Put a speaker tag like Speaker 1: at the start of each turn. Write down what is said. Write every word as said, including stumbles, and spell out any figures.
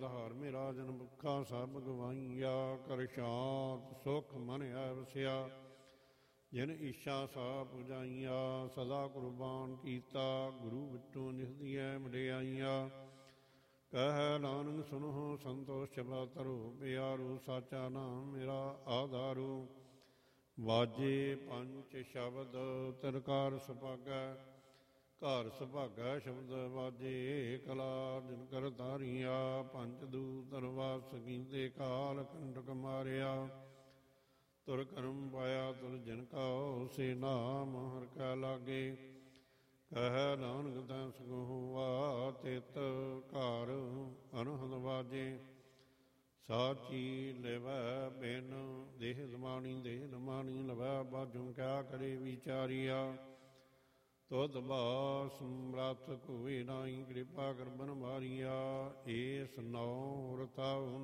Speaker 1: ਆਧਾਰ ਮੇਰਾ ਜਨ ਮੁਖਾ ਸਭ ਗਵਾਈਆ। ਕਰ ਸ਼ਾਂਤ ਸੁਖ ਮਨ ਹੈ ਵਸਿਆ ਜਿਨ ਇੱਛਾ ਸਾ ਪੁਜਾਈਆ। ਸਦਾ ਕੁਰਬਾਨ ਕੀਤਾ ਗੁਰੂ ਵਿਟੋਂ ਨਿਸਦੀਐ ਮਡਿਆਈਆ। ਕਹਿ ਨਾਨਕ ਸੁਨੋ ਸੰਤੋਸ਼ ਚਬਾ ਤਰੋ ਪਿਆਰੋ। ਸਾਚਾ ਨਾਮ ਮੇਰਾ ਆਧਾਰੋ। ਵਾਜੇ ਪੰਚ ਸ਼ਬਦ ਤਿਰਕਾਰ ਸੁਭਾਗੈ। ਘਰ ਸੁਭਾਗੈ ਸ਼ਬਦ ਵਾਜੇ। ਕਲਾ ਦਿਨ ਕਰ ਧਾਰੀਆ। ਪੰਚ ਦੂਤ ਵਾਸ ਕੀਤੇ ਕਾਲ ਕੰਟਕ ਮਾਰਿਆ। ਤੁਰ ਕਰਮ ਪਾਇਆ ਤੁਰ ਜਿਨ ਕਉ ਸੇ ਨਾਮ ਹਰਿ ਕੈ ਲਾਗੇ। ਕਹਿ ਨਾਨਕ ਤੈ ਸੁਖ ਹੋਆ ਤਿਤ ਘਰ ਅਨਹਦ ਵਾਜੇ। ਸਾਚੀ ਲਿਵੈ ਬਿਨ ਦੇਹ ਲਮਾਣੀ ਦੇਹ ਲਮਾਣੀ ਲਵੈ ਬਾਝੁ ਕਿਆ ਕਰੇ ਵਿਚਾਰੀਆ। ਤੁਧ ਬਾ ਸਮਰੱਥ ਕੋਇ ਨਾਹੀ ਕਿਰਪਾ ਕਰ ਬਨ ਮਾਰੀਆ। ਏਸ ਨੌ ਰਤਾਉ